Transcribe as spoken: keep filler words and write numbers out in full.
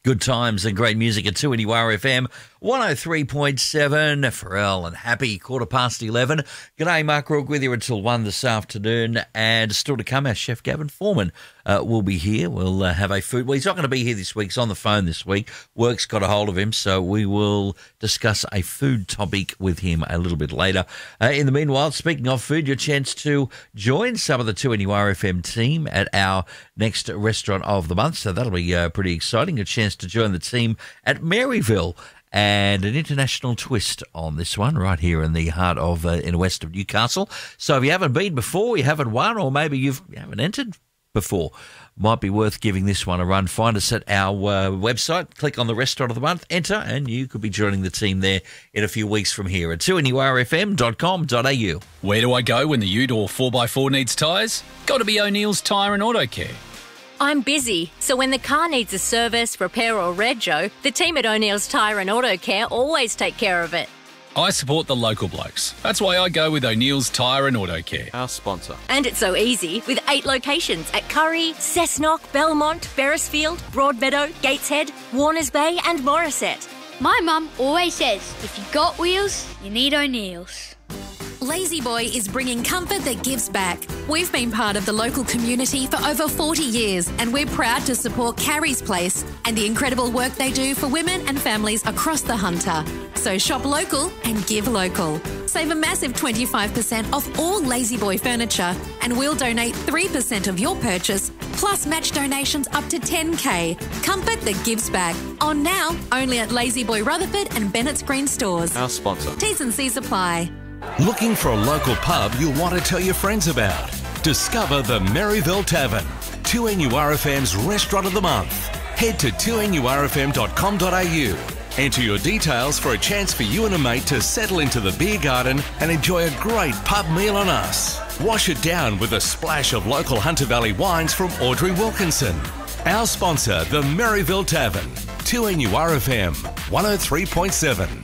Good times and great music at two N U R F M, one oh three point seven. Pharrell and Happy, quarter past eleven. G'day, Mark Rourke with you until one this afternoon. And still to come, our chef Gavin Foreman uh, will be here. We'll uh, have a food. Well, he's not going to be here this week. He's on the phone this week. Work's got a hold of him, so we will discuss a food topic with him a little bit later. Uh, in the meanwhile, speaking of food, your chance to join some of the two N U R F M team at our next restaurant of the month. So that'll be uh, pretty exciting. A chance to join the team at Maryville, and an international twist on this one right here in the heart of uh, in west of Newcastle. So if you haven't been before, you haven't won, or maybe you've, you haven't entered before, might be worth giving this one a run. Find us at our uh, website, click on the restaurant of the month, enter, and you could be joining the team there in a few weeks from here at two N U R F M dot com dot a u. Where do I go when the ute or four by four needs tyres? Got to be O'Neill's Tyre and Auto Care. I'm busy, so when the car needs a service, repair or rego, the team at O'Neill's Tyre and Auto Care always take care of it. I support the local blokes. That's why I go with O'Neill's Tyre and Auto Care, our sponsor. And it's so easy with eight locations at Curry, Cessnock, Belmont, Beresfield, Broadmeadow, Gateshead, Warners Bay and Morisset. My mum always says, if you got wheels, you need O'Neill's. Lazy Boy is bringing comfort that gives back. We've been part of the local community for over forty years, and we're proud to support Carrie's Place and the incredible work they do for women and families across the Hunter. So shop local and give local. Save a massive twenty-five percent off all Lazy Boy furniture, and we'll donate three percent of your purchase, plus match donations up to ten K. Comfort that gives back. On now, only at Lazy Boy Rutherford and Bennett's Green stores. Our sponsor. T's and C's apply. Looking for a local pub you'll want to tell your friends about? Discover the Maryville Tavern, two N U R F M's Restaurant of the Month. Head to two N U R F M dot com dot a u. Enter your details for a chance for you and a mate to settle into the beer garden and enjoy a great pub meal on us. Wash it down with a splash of local Hunter Valley wines from Audrey Wilkinson. Our sponsor, the Maryville Tavern, two N U R F M, one oh three point seven.